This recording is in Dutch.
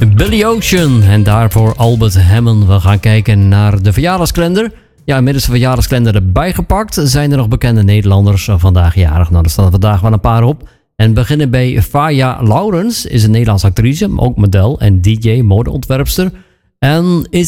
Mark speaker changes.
Speaker 1: Billy Ocean en daarvoor Albert Hammond. We gaan kijken naar de verjaardagskalender. Ja, inmiddels de verjaardagskalender erbij gepakt. Zijn er nog bekende Nederlanders vandaag jarig? Nou, er staan vandaag wel een paar op. En beginnen bij Faya Laurens, is een Nederlandse actrice, ook model en DJ, modeontwerpster. En is